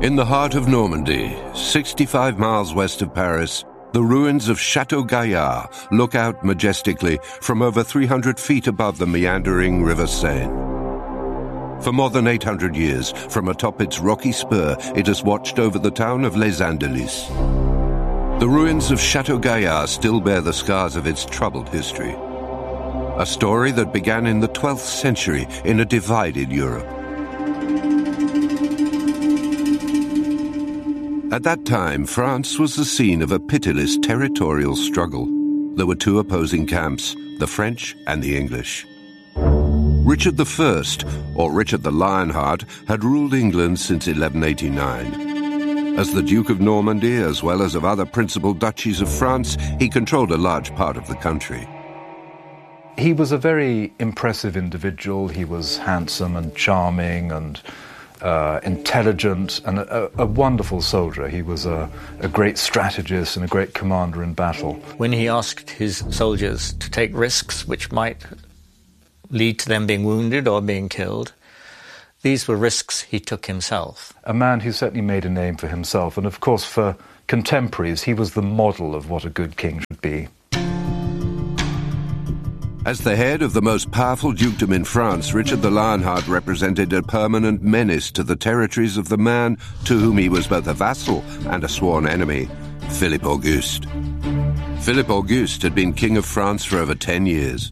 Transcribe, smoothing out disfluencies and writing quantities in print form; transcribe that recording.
In the heart of Normandy, 65 miles west of Paris, the ruins of Château Gaillard look out majestically from over 300 feet above the meandering River Seine. For more than 800 years, from atop its rocky spur, it has watched over the town of Les Andelys. The ruins of Château Gaillard still bear the scars of its troubled history. A story that began in the 12th century in a divided Europe. At that time, France was the scene of a pitiless territorial struggle. There were two opposing camps, the French and the English. Richard I, or Richard the Lionheart, had ruled England since 1189. As the Duke of Normandy, as well as of other principal duchies of France, he controlled a large part of the country. He was a very impressive individual. He was handsome and charming and intelligent and a wonderful soldier. He was a great strategist and a great commander in battle. When he asked his soldiers to take risks which might lead to them being wounded or being killed, these were risks he took himself. A man who certainly made a name for himself, and of course for contemporaries, he was the model of what a good king should be. As the head of the most powerful dukedom in France, Richard the Lionheart represented a permanent menace to the territories of the man to whom he was both a vassal and a sworn enemy, Philippe Auguste. Philippe Auguste had been king of France for over 10 years.